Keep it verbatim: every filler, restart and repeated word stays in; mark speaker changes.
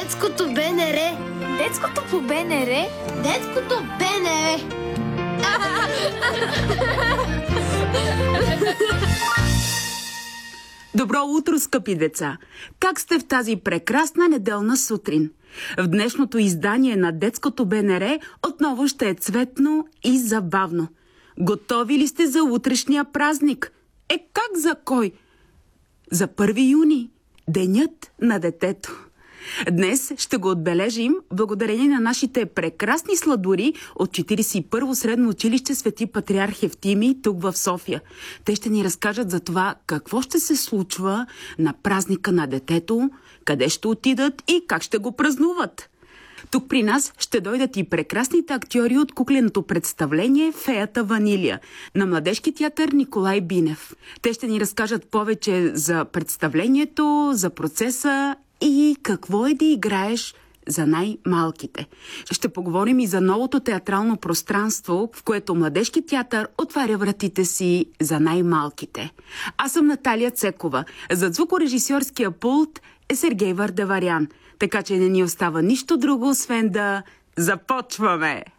Speaker 1: Детското БНР.
Speaker 2: Детското по БНР?
Speaker 1: Детското БНР.
Speaker 3: Добро утро, скъпи деца! Как сте в тази прекрасна неделна сутрин? В днешното издание на Детското БНР отново ще е цветно и забавно. Готови ли сте за утрешния празник? Е, как за кой? За първи юни, денят на детето. Днес ще го отбележим благодарение на нашите прекрасни сладури от четиридесет и първо средно училище Свети Патриарх Евтимий тук в София. Те ще ни разкажат за това какво ще се случва на празника на детето, къде ще отидат и как ще го празнуват. Тук при нас ще дойдат и прекрасните актьори от кукленото представление «Феята Ванилия» на Младежки театър Николай Бинев. Те ще ни разкажат повече за представлението, за процеса и какво е да играеш за най-малките. Ще поговорим и за новото театрално пространство, в което Младежки театър отваря вратите си за най-малките. Аз съм Наталия Цекова. За звукорежисьорския пулт е Сергей Вардаварян. Така че не ни остава нищо друго, освен да започваме!